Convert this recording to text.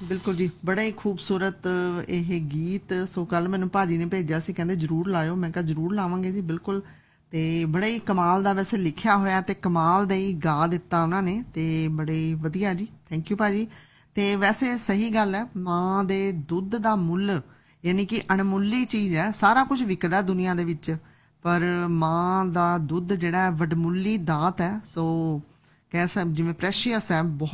ਬਿਲਕੁਲ ਜੀ, ਬੜਾ ਹੀ ਖੂਬਸੂਰਤ ਇਹ ਗੀਤ। ਸੋ ਕੱਲ ਮੈਨੂੰ ਭਾਜੀ ਨੇ ਭੇਜਿਆ ਸੀ, ਕਹਿੰਦੇ ਜਰੂਰ ਲਾਇਓ। ਮੈਂ ਕਿਹਾ ਜਰੂਰ ਲਾਵਾਂਗੇ ਜੀ, ਬਿਲਕੁਲ। ਤੇ ਬੜਾ ਹੀ ਕਮਾਲ ਦਾ ਵੈਸੇ ਲਿਖਿਆ ਹੋਇਆ ਤੇ ਕਮਾਲ ਦਾ ਹੀ ਗਾ ਦਿੱਤਾ ਉਹਨਾਂ ਨੇ, ਤੇ ਬੜੇ ਵਧੀਆ ਜੀ, ਥੈਂਕ ਯੂ ਭਾਜੀ। ਤੇ ਵੈਸੇ ਸਹੀ ਗੱਲ ਹੈ, ਮਾਂ ਦੇ ਦੁੱਧ ਦਾ ਮੁੱਲ ਯਾਨੀ ਕਿ ਅਣਮੁੱਲੀ ਚੀਜ਼ ਹੈ। ਸਾਰਾ ਕੁਝ ਵਿਕਦਾ ਦੁਨੀਆ ਦੇ ਵਿੱਚ, ਪਰ ਮਾਂ ਦਾ ਦੁੱਧ ਜਿਹੜਾ ਵਡਮੁੱਲੀ ਦਾਤ ਹੈ। ਸੋ ਕਹਿ ਸਕ ਜਿਵੇਂ ਪ੍ਰੈਸ਼ੀਅਸ ਹੈ, ਬਹੁਤ